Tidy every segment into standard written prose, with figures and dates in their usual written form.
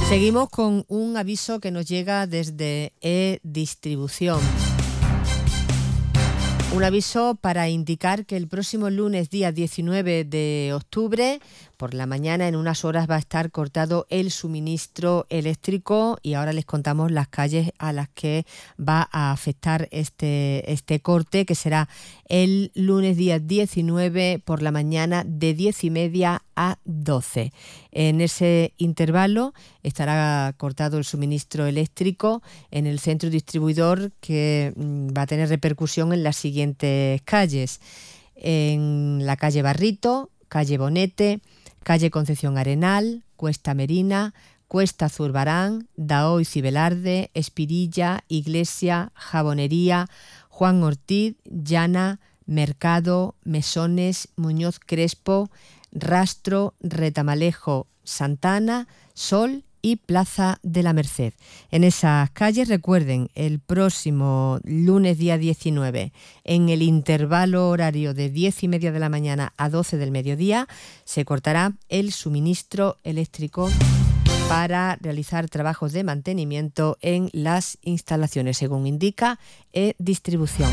Seguimos con un aviso que nos llega desde e-Distribución. Un aviso para indicar que el próximo lunes, día 19 de octubre, por la mañana, en unas horas, va a estar cortado el suministro eléctrico y ahora les contamos las calles a las que va a afectar este corte, que será el lunes, día 19, por la mañana, de 10:30 a 12. En ese intervalo estará cortado el suministro eléctrico en el centro distribuidor, que va a tener repercusión en las siguientes calles: en la calle Barrito, calle Bonete, calle Concepción Arenal, Cuesta Merina, Cuesta Zurbarán, Daoiz y Velarde, Espirilla, Iglesia, Jabonería, Juan Ortiz, Llana, Mercado, Mesones, Muñoz Crespo, Rastro, Retamalejo, Santana, Sol y Plaza de la Merced. En esas calles, recuerden, el próximo lunes, día 19, en el intervalo horario de 10:30 de la mañana a 12 del mediodía, se cortará el suministro eléctrico para realizar trabajos de mantenimiento en las instalaciones, según indica e-Distribución.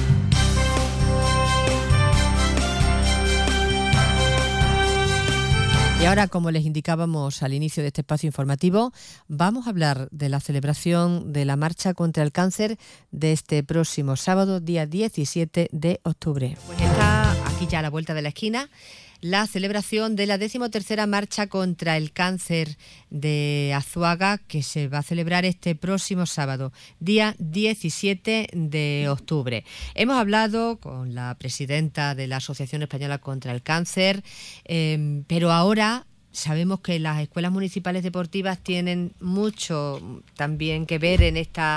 Y ahora, como les indicábamos al inicio de este espacio informativo, vamos a hablar de la celebración de la Marcha contra el Cáncer de este próximo sábado, día 17 de octubre. Pues está aquí ya a la vuelta de la esquina la celebración de la 13ª Marcha contra el Cáncer de Azuaga, que se va a celebrar este próximo sábado, día 17 de octubre. Hemos hablado con la presidenta de la Asociación Española contra el Cáncer, pero ahora sabemos que las escuelas municipales deportivas tienen mucho también que ver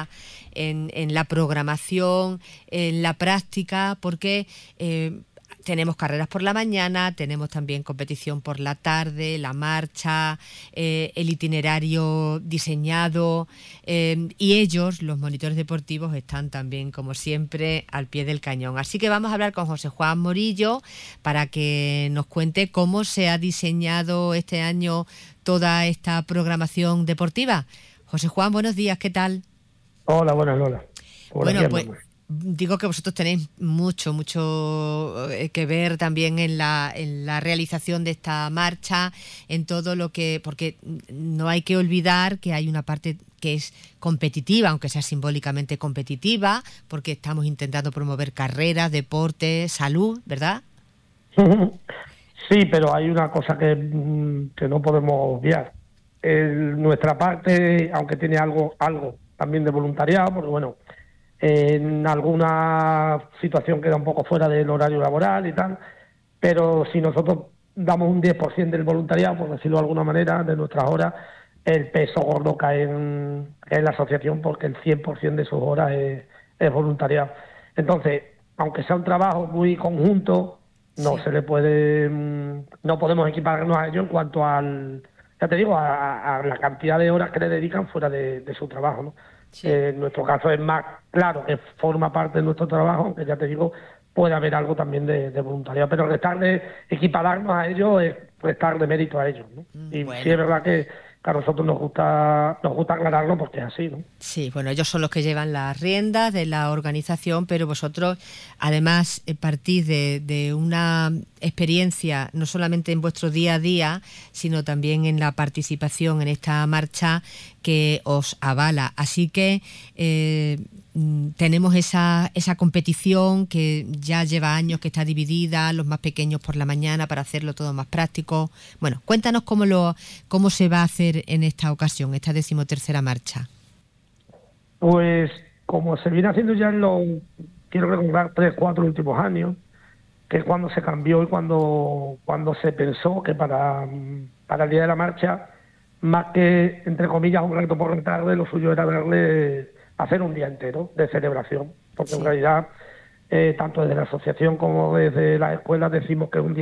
en la programación, en la práctica, porque tenemos carreras por la mañana, tenemos también competición por la tarde, la marcha, el itinerario diseñado, y ellos, los monitores deportivos, están también, como siempre, al pie del cañón. Así que vamos a hablar con José Juan Morillo para que nos cuente cómo se ha diseñado este año toda esta programación deportiva. José Juan, buenos días, ¿qué tal? Hola, buenas, Lola. Bueno, pues digo que vosotros tenéis mucho que ver también en la realización de esta marcha, en todo lo que, porque no hay que olvidar que hay una parte que es competitiva, aunque sea simbólicamente competitiva, porque estamos intentando promover carreras, deporte, salud, ¿verdad? Sí, pero hay una cosa que no podemos obviar. Nuestra parte, aunque tiene algo también de voluntariado, porque bueno, en alguna situación queda un poco fuera del horario laboral y tal, pero si nosotros damos un 10% del voluntariado, por decirlo de alguna manera, de nuestras horas, el peso gordo cae en la asociación, porque el 100% de sus horas es voluntariado. Entonces, aunque sea un trabajo muy conjunto, no se le puede, no podemos equipararnos a ello en cuanto al, ya te digo, a la cantidad de horas que le dedican fuera de su trabajo, ¿no? Sí. En nuestro caso es más claro que forma parte de nuestro trabajo, aunque ya te digo, puede haber algo también de voluntariado, pero restar de equipararnos a ellos es restar de mérito a ellos, ¿no? Y bueno, sí es verdad que a nosotros nos gusta aclararlo, porque es así, ¿no? Sí, bueno, ellos son los que llevan las riendas de la organización, pero vosotros además partís de una experiencia no solamente en vuestro día a día, sino también en la participación en esta marcha que os avala. Así que tenemos esa competición que ya lleva años, que está dividida, los más pequeños por la mañana para hacerlo todo más práctico. Bueno, cuéntanos cómo se va a hacer en esta ocasión, esta 13ª marcha. Pues como se viene haciendo ya quiero recordar, 3-4 últimos años, que es cuando se cambió y cuando se pensó que para el día de la marcha, más que, entre comillas, un reto por la tarde, lo suyo era hacer un día entero de celebración, porque en realidad, tanto desde la asociación como desde las escuelas decimos que es un día